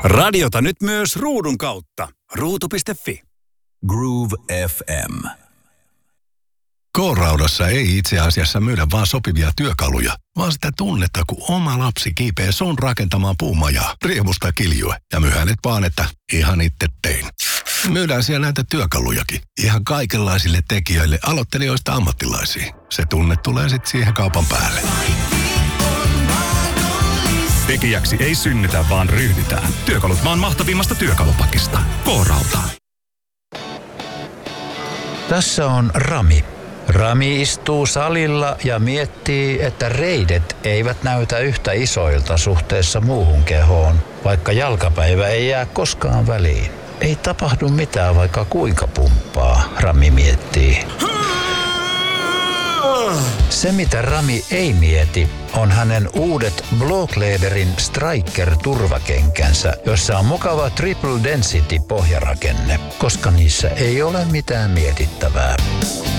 Radiota nyt myös ruudun kautta. Ruutu.fi. Groove FM. K-Raudassa ei itse asiassa myydä vaan sopivia työkaluja, vaan sitä tunnetta, kun oma lapsi kiipee sun rakentamaan puumajaa, riemusta kiljue ja myy hänet vaan, että ihan itse tein. Myydään siellä näitä työkalujakin, ihan kaikenlaisille tekijöille, aloittelijoista ammattilaisiin. Se tunne tulee sitten siihen kaupan päälle. Tekijäksi ei synnytä, vaan ryhdytään. Työkalut maan mahtavimmasta työkalupakista. K-Rauta. Tässä on Rami. Rami istuu salilla ja miettii, että reidet eivät näytä yhtä isoilta suhteessa muuhun kehoon, vaikka jalkapäivä ei jää koskaan väliin. Ei tapahdu mitään, vaikka kuinka pumppaa, Rami miettii. Se, mitä Rami ei mieti, on hänen uudet Blocklederin Striker-turvakenkänsä, jossa on mukava Triple Density pohjarakenne, koska niissä ei ole mitään mietittävää.